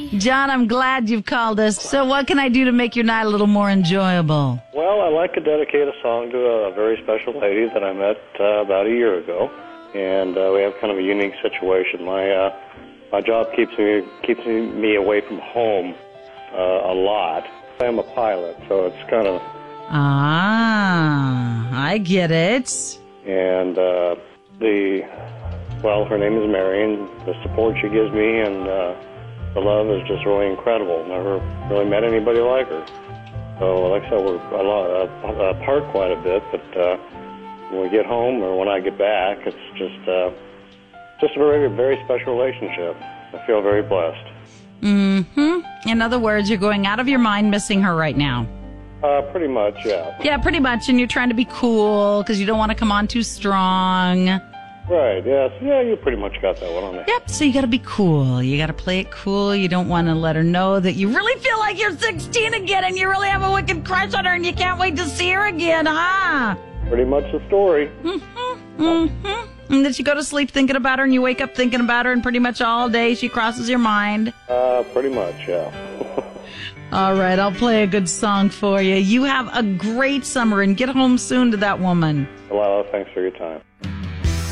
John, I'm glad you've called us. So what can I do to make your night a little more enjoyable? Well, I'd like to dedicate a song to a very special lady that I met about a year ago, and we have kind of a unique situation. My job keeps me away from home a lot. I'm a pilot, so it's kind of... I get it. And her name is Mary, and the support she gives me and the love is just really incredible. Never really met anybody like her. So, like I said, we're apart quite a bit, but when we get home or when I get back, it's just a very, very special relationship. I feel very blessed. Mm-hmm. In other words, you're going out of your mind missing her right now. Pretty much, yeah. Yeah, pretty much, and you're trying to be cool because you don't want to come on too strong. Right, yes. Yeah, you pretty much got that one on there. Yep, so you got to be cool. You got to play it cool. You don't want to let her know that you really feel like you're 16 again and you really have a wicked crush on her and you can't wait to see her again, huh? Pretty much the story. Mm-hmm, mm-hmm. And then you go to sleep thinking about her and you wake up thinking about her and pretty much all day she crosses your mind. Pretty much, yeah. All right, I'll play a good song for you. You have a great summer and get home soon to that woman. Well, thanks for your time.